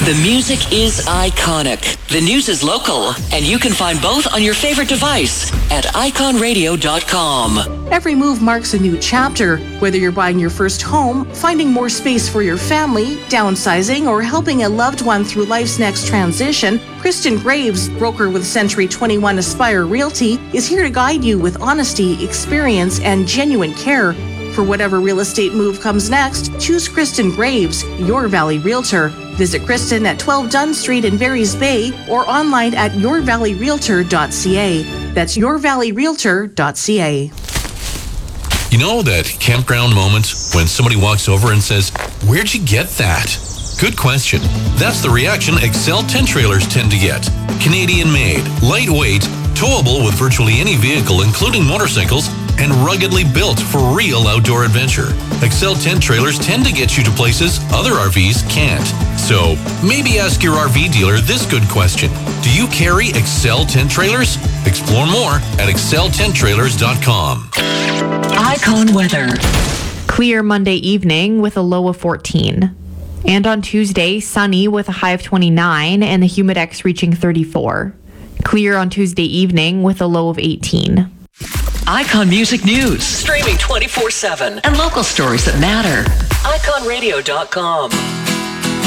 The music is iconic. The news is local. And you can find both on your favorite device at iconradio.com. Every move marks a new chapter. Whether you're buying your first home, finding more space for your family, downsizing, or helping a loved one through life's next transition, Kristen Graves, broker with Century 21 Aspire Realty, is here to guide you with honesty, experience, and genuine care. For whatever real estate move comes next, choose Kristen Graves, your Valley Realtor. Visit Kristen at 12 Dunn Street in Barry's Bay or online at yourvalleyrealtor.ca. That's yourvalleyrealtor.ca. You know that campground moment when somebody walks over and says, "Where'd you get that?" Good question. That's the reaction Excel tent trailers tend to get. Canadian-made, lightweight, towable with virtually any vehicle, including motorcycles, and ruggedly built for real outdoor adventure. Excel tent trailers tend to get you to places other RVs can't. So maybe ask your RV dealer this good question. Do you carry Excel tent trailers? Explore more at exceltenttrailers.com. Icon weather. Clear Monday evening with a low of 14. And on Tuesday, sunny with a high of 29 and the Humidex reaching 34. Clear on Tuesday evening with a low of 18. Icon Music News. Streaming 24/7. And local stories that matter. iconradio.com.